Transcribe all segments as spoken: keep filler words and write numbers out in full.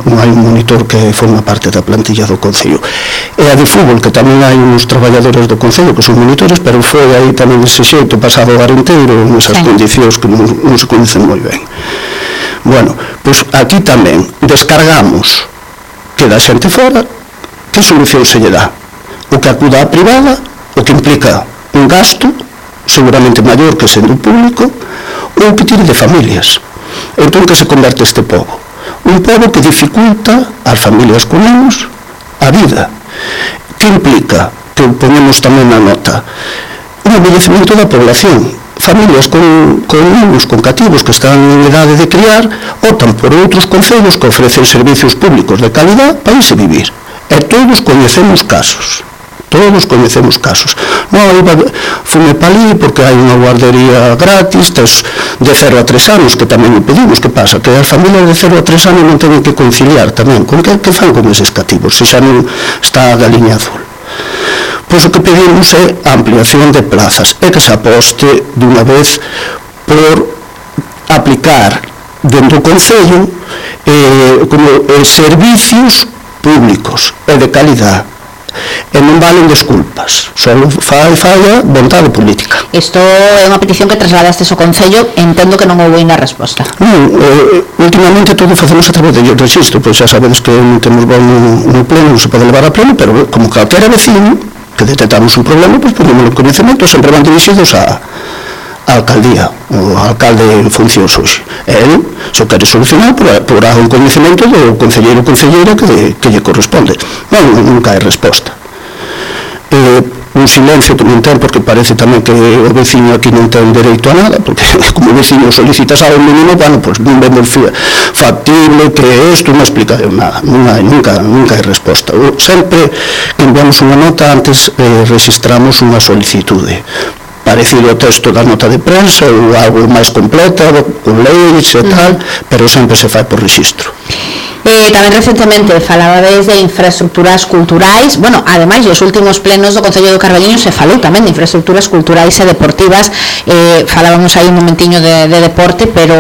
non hai un monitor que forma parte da plantilla do Concello. E a de fútbol, que tamén hai uns traballadores do Concello que son monitores, pero foi aí tamén ese xeito pasado o ar inteiro nesas sí. condicións que non, non se conhecen moi ben. Bueno, pois aquí tamén descargamos que da xente fora, que solución se lle dá? O que acuda á privada, o que implica un gasto seguramente maior que sendo público, ou o que tire de familias. Entón, que se converte este pobo? Un pobo que dificulta ás familias con nenos a vida. Que implica? Que ponemos tamén na nota un envellecemento da población. Familias con, con nenos, con cativos que están en edade de criar, optan por outros concellos que ofrecen servicios públicos de calidad para irse vivir. E todos coñecemos casos. Todos coñecemos casos. Non, iba, fume palí porque hai unha guardería gratis, tes de cero a tres anos, que tamén o pedimos. Que pasa? Que as familias de cero a tres anos non teñen que conciliar tamén. Con que, que fan con eses cativos, se xa non está a galiña azul? Pois o que pedimos é a ampliación de plazas e que se aposte dunha vez por aplicar dentro do Concello eh, como eh, servicios públicos e de calidad. E non valen desculpas, só fai falla vontade política. Isto é unha petición que trasladastes ao Concello, entendo que non houve ainda resposta. Non, eh, últimamente todo facemos a través de registro, pois xa sabedes que non temos voz no, no pleno, non se pode levar a pleno, pero como calquera vecino que detectamos un problema, pois ponemos o coñecemento, sempre van dirixidos a a alcaldía, o alcalde en funcións hoxe. El, se o quere solucionar, por a un coñecemento do concelleiro ou concelleira que, que lle corresponde. Non, nunca hai resposta. Eh, un silencio que non ten, porque parece tamén que o veciño aquí non ten dereito a nada, porque como veciño solicitas algo mínimo, bueno, pois non vemos factible, que isto non explica nada, non hai, nunca, nunca hai resposta. Sempre que enviamos unha nota, antes eh, registramos unha solicitude parecido ao texto da nota de prensa ou algo máis completa, con leis e tal, uh-huh. pero sempre se fai por registro. Eh, tamén recentemente falabades de infraestructuras culturais. Bueno, ademais, os últimos plenos do Concello do Carballiño se falou tamén de infraestructuras culturais e deportivas. eh, falábamos aí un momentiño de, de deporte, pero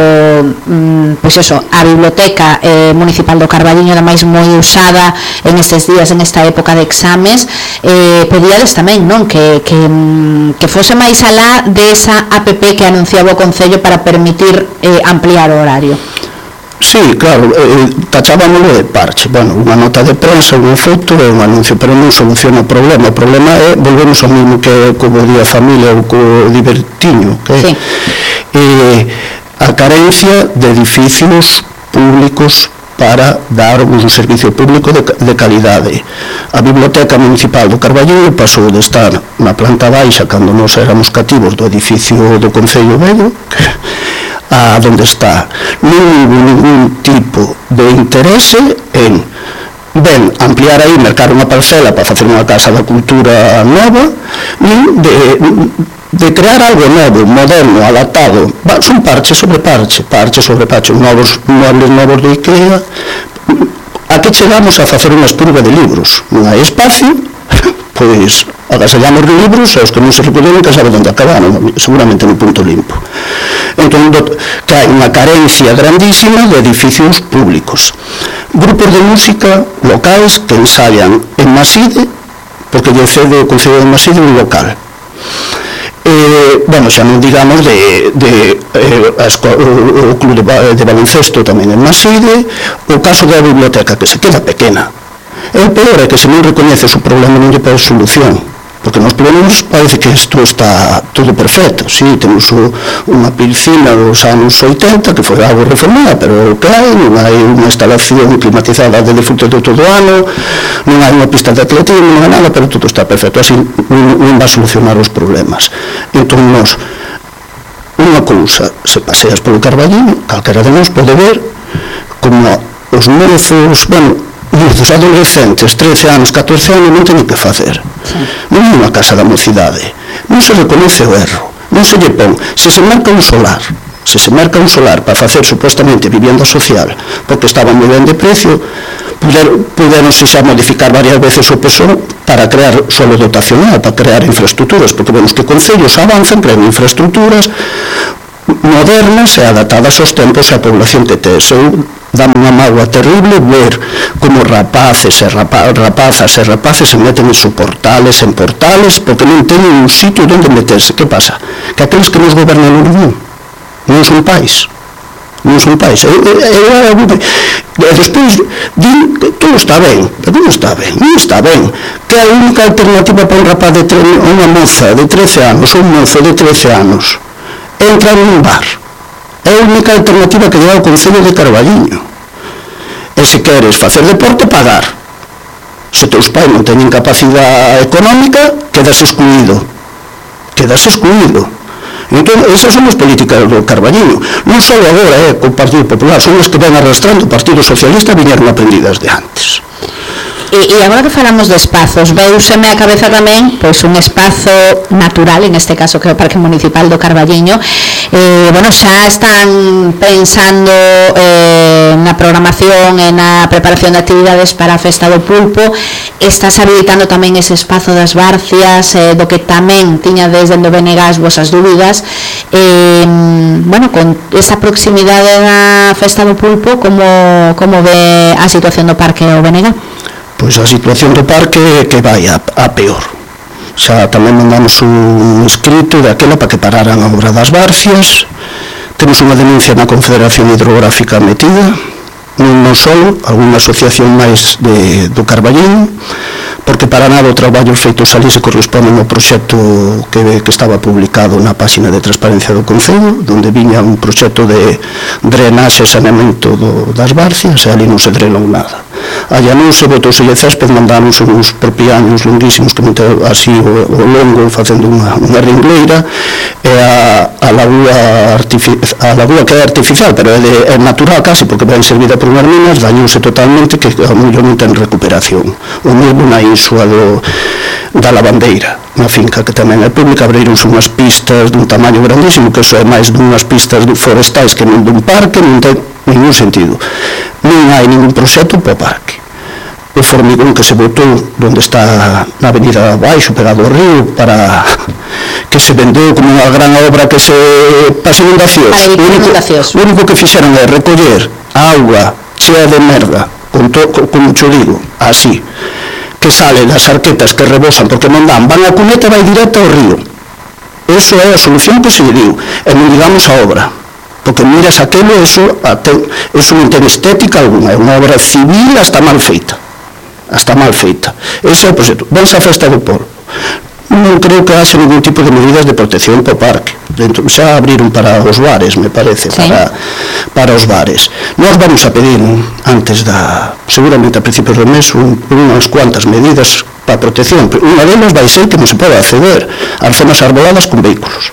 mm, pois eso, a biblioteca eh, municipal do Carballiño, ademais moi usada en estes días, en esta época de exames. eh, pedíades tamén, non, que, que, que fose máis alá desa app que anunciaba o Concello para permitir eh, ampliar o horario. Sí, claro, eh, tachábamoslo de parche. Bueno, unha nota de prensa, unha foto e un anuncio, pero non soluciona o problema. O problema é, volvemos ao mesmo que como día familia ou co divertiño, que sí. eh, a carencia de edificios públicos para dar un servicio público de, de calidade. A Biblioteca Municipal do Carballiño pasou de estar na planta baixa cando nos éramos cativos do edificio do Concello Vello, a donde está. Non houve ningún tipo de interese en ben ampliar aí, mercar unha parcela para facer unha casa da cultura nova, nin de, de crear algo novo, moderno, adaptado. Son parche sobre parche, parche sobre parche, novos muebles novos de IKEA. A que chegamos a facer unha espurga de libros? Non hai espacio, pois agasallamos de libros e os que non se recolleron que saben onde acabaron, seguramente no punto limpo. Entón, que hai unha carencia grandísima de edificios públicos. Grupos de música locais que ensayan en Maside, porque lle cede o Concello de Maside un local. Eh, bueno, xa non digamos de, de eh, a escola, o, o club de, de baloncesto tamén en Maside, o caso da biblioteca que se queda pequena. E o peor é que se non recoñeces o problema non lle pode solución, porque nos plenos parece que isto está todo perfecto. Sí, temos o, unha piscina dos anos oitenta que foi algo reformada, pero que hai, non hai unha instalación climatizada de disfrute de todo o ano, non hai unha pista de atletismo, non hai nada, pero todo está perfecto, así non, non va a solucionar os problemas. Entón, nos, unha cousa, se paseas polo Carballiño, calquera de nós pode ver como os mozos, bueno, os adolescentes, trece anos, catorce anos, non teñen que facer. Sí. Non é unha casa da mocidade. Non se reconoce o erro. Non se lle pon. Se se marca un solar, se se marca un solar para facer supuestamente vivienda social, porque estaba moi ben de precio, puderon se xa modificar varias veces o peso para crear solo dotacional, para crear infraestructuras, porque vemos que concellos avanzan, crean infraestructuras, modernas e adaptadas aos tempos e a población que tes. Eu dame unha mágoa terrible ver como rapaces e rapa, rapazas e rapaces se meten en portales, en portales, porque non teñen un sitio onde meterse. Que pasa? Que aqueles que nos gobernan non, non son pais. Non son pais. E, e, e, e despois din que todo está ben, pero non está ben, non está ben. Que a única alternativa para un rapaz de tre, unha moza de trece anos, un mozo de trece anos, entra nun bar. É a única alternativa que dá o Concello de Carballiño. E se queres facer deporte, pagar. Se teus pais non teñen capacidade económica, quedas excluído. Quedas excluído. Entón, esas son as políticas do Carballiño. Non só agora, eh, co Partido Popular, son as que ven arrastrando o Partido Socialista, viñeron aprendidas de antes. E, e agora que falamos de espazos, veuseme a cabeza tamén pois un espazo natural, en este caso que é o Parque Municipal do Carballiño. Eh, bueno, xa están pensando eh, na programación e na preparación de actividades para a Festa do Pulpo. Estás habilitando tamén ese espazo das Barcias, eh, do que tamén tiña desde o B N G as vosas dúbidas. Eh, bueno, con esa proximidade da Festa do Pulpo, como, como ve a situación do Parque o B N G? Pois a situación do parque é que vai a, a peor. Xa tamén mandamos un escrito daquela para que pararan a obra das Barcias. Temos unha denuncia na Confederación Hidrográfica metida, non non só, algunha asociación máis de, do Carballiño, porque para nada o traballo feitos ali se corresponden ao proxecto que, que estaba publicado na página de transparencia do Concello, onde viña un proxecto de drenaxe e saneamento do, das Barcias, e ali non se drenou nada. Allanouse, botouse e césped, mandamos uns perpiaños longuísimos que meteu así o, o longo facendo unha, unha ringleira, e a, a lagoa a lagoa que é artificial, pero é, de, é natural casi, porque ben servida por unhas minas, dañouse totalmente, que a mellor non ten recuperación. O mesmo na insua do, da Lavandeira, na finca que tamén é pública, abrironse unhas pistas dun tamaño grandísimo, que eso é máis dunhas pistas forestais que non dun parque, non ten ningún sentido. Non hai ningún proxecto para o parque. O formigón que se botou onde está na avenida abaixo, pegado ao río, para que se vendeu como unha gran obra que se pase inundacións. Para evitar inundacións. O único que fixeron é recoller a auga chea de merda, con, to, con mucho digo, así, que sale das arquetas que rebosan porque non dan, van a cuneta e vai directa ao río. Eso é a solución que se lle diu, e non digamos a obra, porque miras aquilo, eso, eso non ten estética alguna, é unha obra civil hasta mal feita, hasta mal feita. Ese é o proxecto. Vense a Festa do Pulpo. Non creo que haxe ningún tipo de medidas de protección para o parque. Dentro, xa abriron para os bares, me parece, sí. para, para os bares. Nós vamos a pedir antes da, seguramente a principios do mes, un, unhas cuantas medidas para a protección. Unha delas vai ser que non se pode acceder ás zonas arboladas con vehículos.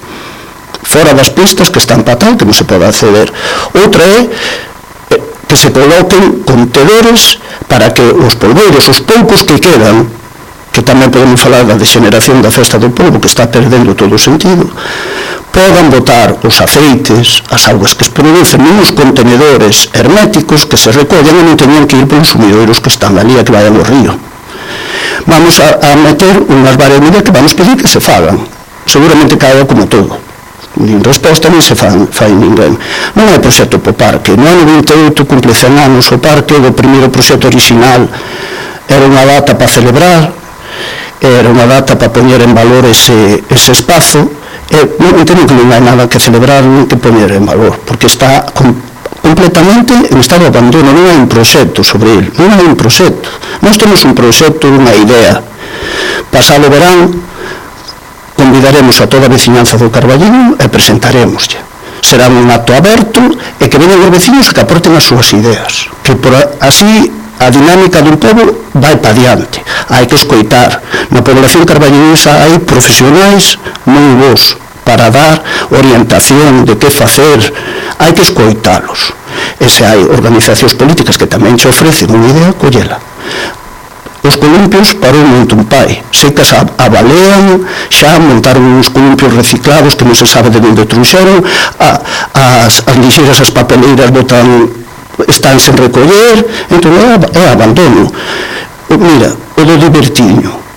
Fora das pistas que están para tal, que non se pode acceder. Outra é que se coloquen contedores para que os polveiros, os poucos que quedan, que tamén podemos falar da degeneración da Festa do Polvo, que está perdendo todo o sentido, podan botar os aceites, as augas que se producen nos contenedores herméticos que se recollen e non teñen que ir polos sumidoiros que están ali a que vayan ao río. Vamos a, a meter unhas varias medidas que vamos pedir que se fagan. Seguramente caiga como todo. Nin resposta nin se fan, fai ninguén. Non é proxecto po parque. No ano vinte e oito cumple cen anos o parque, do primeiro proxecto original era unha data para celebrar, era unha data para poñer en valor ese, ese espazo, e non entendo que non hai nada que celebrar nin que poñer en valor, porque está com, completamente en estado de abandono, non hai un proxecto sobre ele, non hai un proxecto. Nós temos un proxecto, unha idea. Pasado verán, convidaremos a toda a veciñanza do Carballiño e presentaremoslle. Será un acto aberto e que veñan os veciños que aporten as súas ideas, que por así a dinámica dun pobo vai pa diante. Hai que escoitar. Na población carballiñesa hai profesionais moi bons para dar orientación de que facer. Hai que escoitalos. E se hai organizacións políticas que tamén che ofrecen unha idea, collela. Os columpios parou un pai. Sei que as avalean, xa montaron uns columpios reciclados que non se sabe de onde trouxeron, as, as lixeiras, as papeleiras botan, están sen recoller, entón é, é abandono. Mira, o do Divertiño,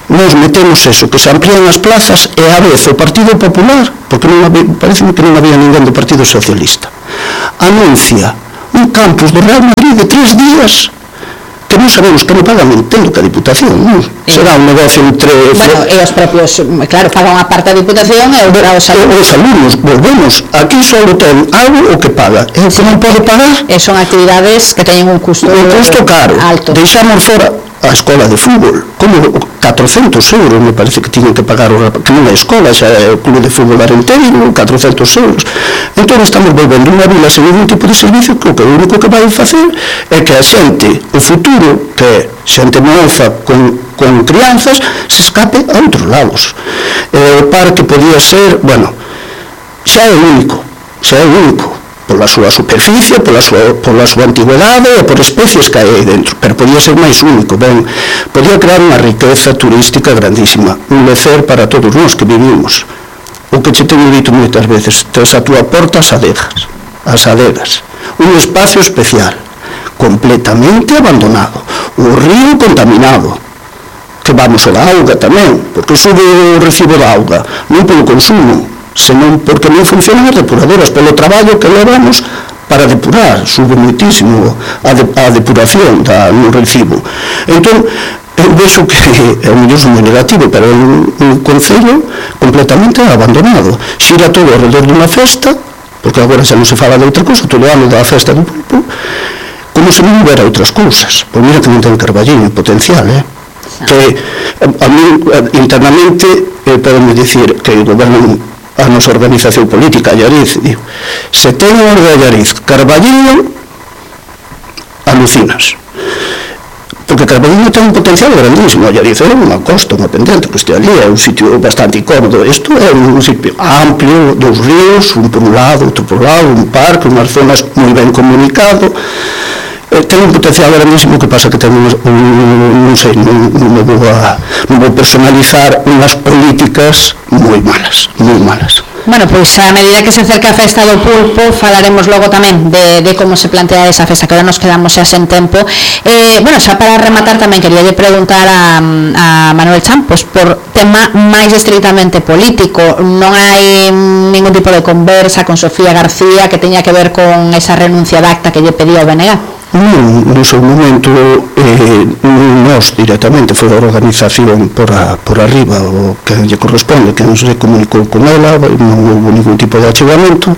nos metemos eso, que se amplían as plazas, e a vez o Partido Popular, porque non había, parece que non había ninguén do Partido Socialista, anuncia un campus do Real Madrid de tres días que non sabemos que non pagan, entendo que a Diputación, non? Será un negocio entre... Bueno, e os propios, claro, pagan a parte da Diputación e outra os alumnos. Os alumnos, volvemos, aquí só ten algo o que paga, e o que non pode pagar... E son actividades que teñen un custo, un custo caro. Alto. Deixamos fora a escola de fútbol, como catrocentos euros, me parece que tiñen que pagar, que non é escola, xa é o clube de fútbol arenteiro, catrocentos euros. Entón estamos volvendo unha vila sen ningún tipo de servicio, que o único que vai facer é que a xente, o futuro, que é xente moza con, con crianzas, se escape a outros lados. E o parque podía ser, bueno, xa é o único, xa é o único, pola súa superficie, pola súa, pola súa antigüedade e por especies que hai aí dentro, pero podía ser máis único, ben, podía crear unha riqueza turística grandísima, un lecer para todos nós que vivimos. O que che teño dito moitas veces, tes a túa porta as adegas, as adegas, un espacio especial, completamente abandonado, o río contaminado, que vamos a da auga tamén, porque sube o recibo da auga, non polo consumo, senón porque non funcionan as depuradoras, pelo traballo que levamos para depurar, sube moitísimo a, de, a depuración da, no recibo. Entón, eu vexo que é un mellor moi negativo, pero é un, un concello completamente abandonado. Xira todo alrededor dunha festa, porque agora xa non se fala de outra cousa, todo o ano da festa do pulpo, como se non houbera outras cousas. Pois mira que non ten Carballiño potencial, eh? Que a mí internamente eh, podemos dicir que o goberno, a nosa organización política, Allariz, digo, se ten o de Allariz Carballiño, alucinas, porque Carballiño ten un potencial grandísimo. Allariz é unha costa, unha pendente que este ali é un sitio bastante incómodo. Isto é un sitio amplio, dos ríos, un por un lado, outro por un lado, un parque, unhas zonas moi ben comunicado. Eh, ten un potencial grandísimo, que pasa que ten un, un, non sei, non, non, vou a, non vou personalizar unhas políticas moi malas, moi malas. Bueno, pois a medida que se acerca a festa do pulpo falaremos logo tamén de, de como se plantea esa festa, que ahora nos quedamos xa sen tempo. Eh, bueno, xa para rematar tamén quería lle preguntar a, a Manuel Chan, pois por tema máis estritamente político, non hai ningún tipo de conversa con Sofía García que teña que ver con esa renuncia de acta que lle pedía o B N G? Non, no seu momento eh, nos directamente foi a organización por, a, por arriba o que lle corresponde, que non se comunicou con ela, non houve ningún tipo de achegamento.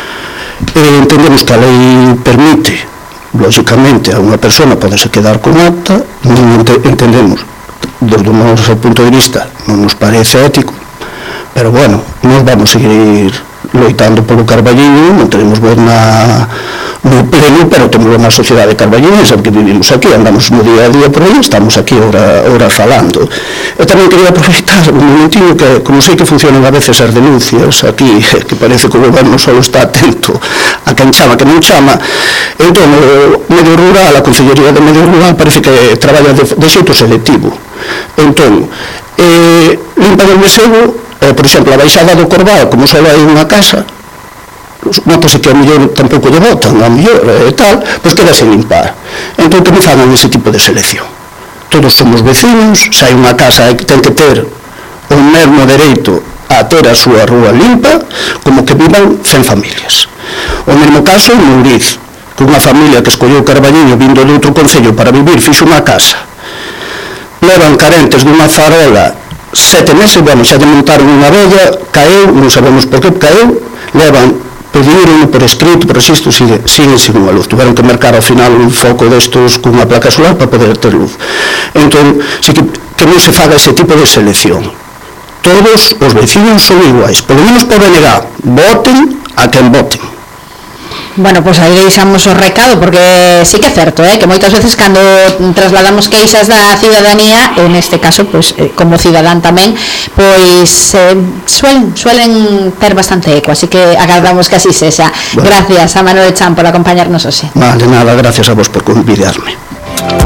Eh, entendemos que a lei permite, lógicamente, a unha persona poderse quedar con acta, non ente, entendemos, desde o noso punto de vista non nos parece ético, pero bueno, nós vamos seguir loitando polo Carballiño, non teremos voz na, no pleno, pero temos unha sociedade carballiñesa que vivimos aquí, andamos no día a día por aí, estamos aquí ora, ora falando. Eu tamén quería aproveitar un momentinho que, como sei que funcionan a veces as denuncias aquí, que parece que o goberno só está atento a quen chama, que non chama. Entón, o medio rural, a Consellería de Medio Rural parece que traballa de, de xeito selectivo. Entón, eh, limpa do mesego, Eh, por exemplo, a baixada do Corbao, como só hai unha casa, notase que a mellor tampouco lle botan, a mellor e eh, tal, pois queda sen limpar. Entón, que me fagan ese tipo de selección? Todos somos vecinos, se hai unha casa que ten que ter o mesmo dereito a ter a súa rúa limpa, como que vivan cen familias. O mesmo caso en Mouriz, que unha familia que escolleu Carballiño vindo de outro concello para vivir, fixo unha casa, levan carentes dunha farola sete meses, bueno, xa lle montaron unha vella, caeu, non sabemos por que caeu, levan, pediron por escrito, por isto sigue, sigue sin unha luz, tuveron que mercar ao final un foco destos cunha placa solar para poder ter luz. Entón, si que, que non se faga ese tipo de selección. Todos os vecinos son iguais, polo menos por B N G, voten a quen voten. Bueno, pois pues aí deixamos o recado, porque sí que é certo, eh, que moitas veces cando trasladamos queixas da ciudadanía, en este caso, pois, pues, eh, como cidadán tamén, pois eh, suelen, suelen ter bastante eco, así que agardamos que así sexa. Bueno. Gracias a Manuel Chan por acompañarnos hoxe. Vale, nada, gracias a vos por convidarme.